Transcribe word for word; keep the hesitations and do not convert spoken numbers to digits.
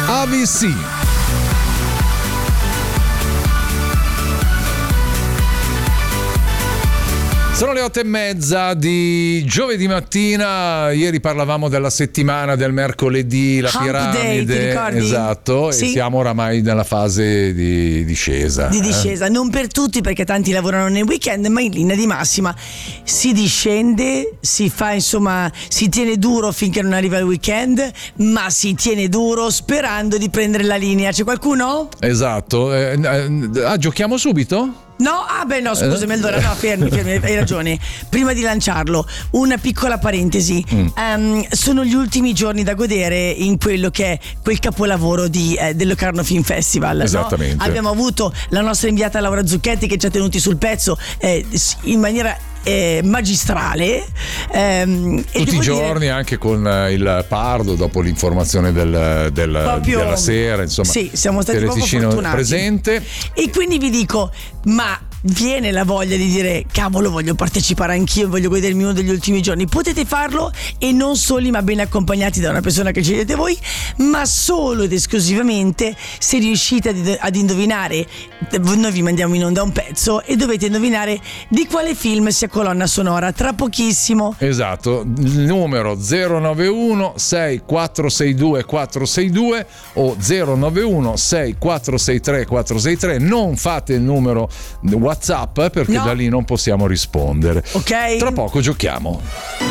A V C. Sono le otto e mezza di giovedì mattina. Ieri parlavamo della settimana del mercoledì, la Hump piramide, Day, ti ricordi? esatto, Sì. E siamo oramai nella fase di discesa. Di eh. discesa, non per tutti perché tanti lavorano nel weekend, ma in linea di massima si discende, si fa insomma, si tiene duro finché non arriva il weekend, ma si tiene duro sperando di prendere la linea. C'è qualcuno? Esatto. Eh, eh, ah, giochiamo subito? No? Ah beh no, scusami allora, no, fermi, fermi, hai ragione. Prima di lanciarlo, una piccola parentesi. Mm. Um, sono gli ultimi giorni da godere in quello che è quel capolavoro di, eh, del Locarno Film Festival. Esattamente. No? Abbiamo avuto la nostra inviata Laura Zucchetti che ci ha tenuti sul pezzo eh, in maniera Eh, magistrale ehm, tutti i giorni dire, anche con eh, il Pardo dopo l'informazione del, del, proprio, della sera, insomma, sì, siamo stati proprio fortunati presente. E quindi vi dico, ma viene la voglia di dire cavolo, voglio partecipare anch'io, voglio godermi uno degli ultimi giorni. Potete farlo, e non soli ma ben accompagnati da una persona che scegliete voi, ma solo ed esclusivamente se riuscite ad, ad indovinare. Noi vi mandiamo in onda un pezzo e dovete indovinare di quale film sia colonna sonora tra pochissimo. Esatto, il numero zero nove uno sei quattro sei due quattro sei due o zero nove uno sei quattro sei tre quattro sei tre. Non fate il numero WhatsApp perché no. Da lì non possiamo rispondere. Ok. Tra poco giochiamo.